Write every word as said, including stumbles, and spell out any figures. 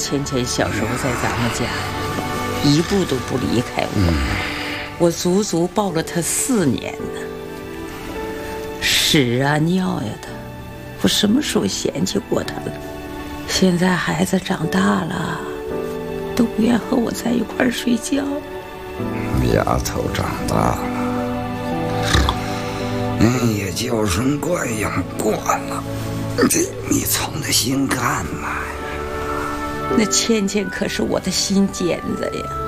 芊芊小时候在咱们家一步都不离开我，嗯、我足足抱了她四年呢。屎啊尿呀的，我什么时候嫌弃过她了？现在孩子长大了，都不愿和我在一块儿睡觉。 丫头长大了，你也娇生惯养惯了，这你操那心干嘛呀？ 那芊芊可是我的心尖子呀。